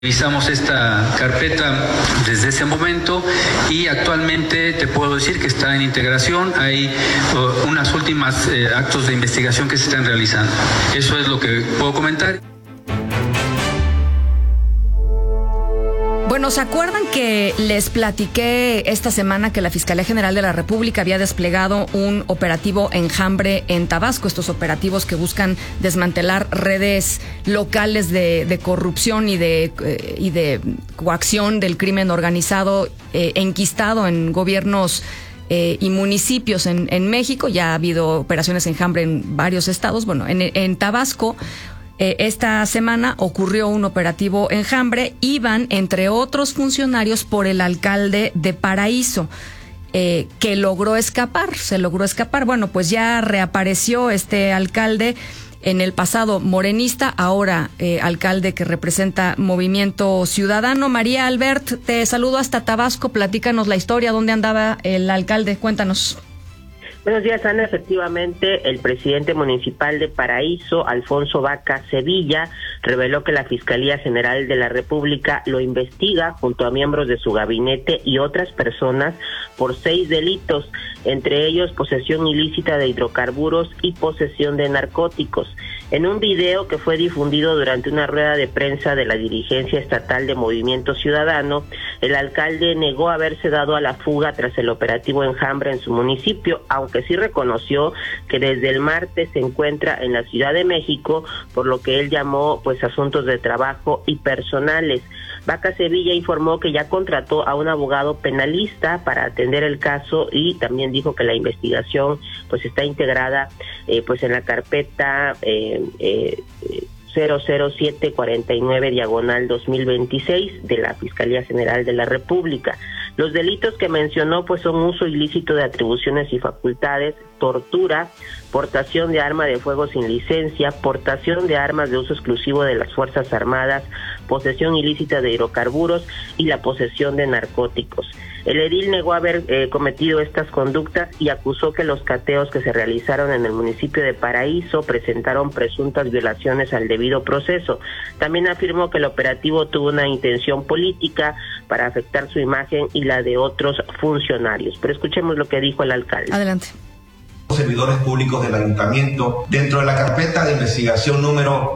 Revisamos esta carpeta desde ese momento y actualmente te puedo decir que está en integración. Hay unas últimas actos de investigación que se están realizando. Eso es lo que puedo comentar. Bueno, ¿se acuerdan que les platiqué esta semana que la Fiscalía General de la República había desplegado un operativo Enjambre en Tabasco? Estos operativos que buscan desmantelar redes locales de corrupción y de coacción del crimen organizado enquistado en gobiernos y municipios en México. Ya ha habido operaciones Enjambre en varios estados. Bueno, en Tabasco esta semana ocurrió un operativo Enjambre. Iban, entre otros funcionarios, por el alcalde de Paraíso, que se logró escapar. Bueno, pues ya reapareció este alcalde, en el pasado morenista, ahora alcalde que representa Movimiento Ciudadano. María Albert, te saludo hasta Tabasco. Platícanos la historia, ¿dónde andaba el alcalde? Cuéntanos. Buenos días, Ana. Efectivamente, el presidente municipal de Paraíso, Alfonso Vaca Sevilla, reveló que la Fiscalía General de la República lo investiga junto a miembros de su gabinete y otras personas por 6 delitos, entre ellos posesión ilícita de hidrocarburos y posesión de narcóticos. En un video que fue difundido durante una rueda de prensa de la dirigencia estatal de Movimiento Ciudadano, el alcalde negó haberse dado a la fuga tras el operativo Enjambre en su municipio, aunque sí reconoció que desde el martes se encuentra en la Ciudad de México, por lo que él llamó asuntos de trabajo y personales. Vaca Sevilla informó que ya contrató a un abogado penalista para atender el caso y también dijo que la investigación está integrada en la carpeta 00749/2026 de la Fiscalía General de la República. Los delitos que mencionó son uso ilícito de atribuciones y facultades, tortura, portación de arma de fuego sin licencia, portación de armas de uso exclusivo de las Fuerzas Armadas, posesión ilícita de hidrocarburos y la posesión de narcóticos. El edil negó haber cometido estas conductas y acusó que los cateos que se realizaron en el municipio de Paraíso presentaron presuntas violaciones al debido proceso. También afirmó que el operativo tuvo una intención política para afectar su imagen y la de otros funcionarios. Pero escuchemos lo que dijo el alcalde. Adelante. Servidores públicos del ayuntamiento dentro de la carpeta de investigación número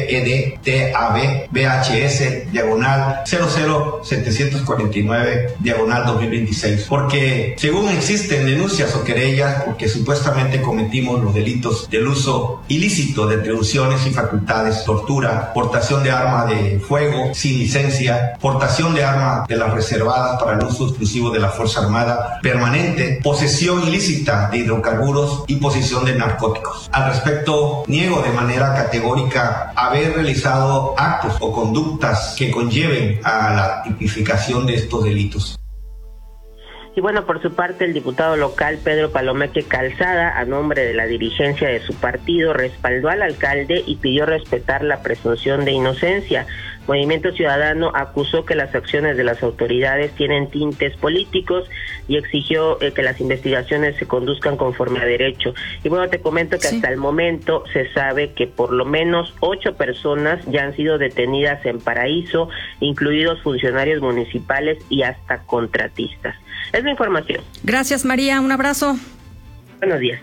FEDTAB-BHS/00-749/2026, porque según existen denuncias o querellas porque supuestamente cometimos los delitos del uso ilícito de atribuciones y facultades, tortura, portación de arma de fuego sin licencia, portación de arma de las reservadas para el uso exclusivo de la Fuerza Armada permanente, posesión ilícita de hidrocarburos y posesión de narcóticos. Al respecto, niego de manera categórica haber realizado actos o conductas que conlleven a la tipificación de estos delitos. Y por su parte, el diputado local Pedro Palomeque Calzada, a nombre de la dirigencia de su partido, respaldó al alcalde y pidió respetar la presunción de inocencia. Movimiento Ciudadano acusó que las acciones de las autoridades tienen tintes políticos y exigió que las investigaciones se conduzcan conforme a derecho. Y te comento que hasta el momento se sabe que por lo menos 8 personas ya han sido detenidas en Paraíso, incluidos funcionarios municipales y hasta contratistas. Es la información. Gracias, María. Un abrazo. Buenos días.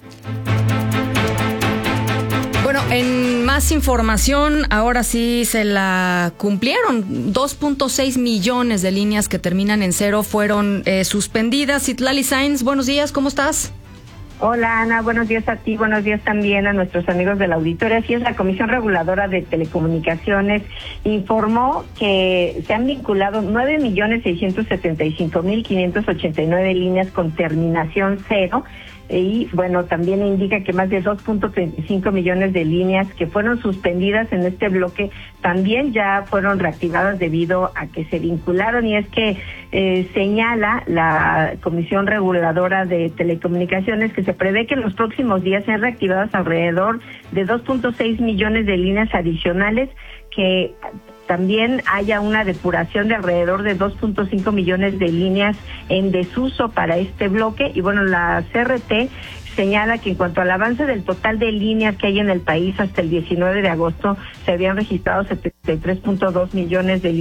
Bueno, en más información, ahora sí se la cumplieron. 2.6 millones de líneas que terminan en 0 fueron suspendidas. Citlali Sainz, buenos días, ¿cómo estás? Hola, Ana, buenos días a ti, buenos días también a nuestros amigos de la auditoría. Así es, la Comisión Reguladora de Telecomunicaciones informó que se han vinculado 9.675.589 líneas con terminación 0. Y también indica que más de 2.35 millones de líneas que fueron suspendidas en este bloque también ya fueron reactivadas debido a que se vincularon. Y es que señala la Comisión Reguladora de Telecomunicaciones que se prevé que en los próximos días sean reactivadas alrededor de 2.6 millones de líneas adicionales, que también haya una depuración de alrededor de 2.5 millones de líneas en desuso para este bloque. Y la CRT señala que en cuanto al avance del total de líneas que hay en el país, hasta el 19 de agosto se habían registrado 73.2 millones de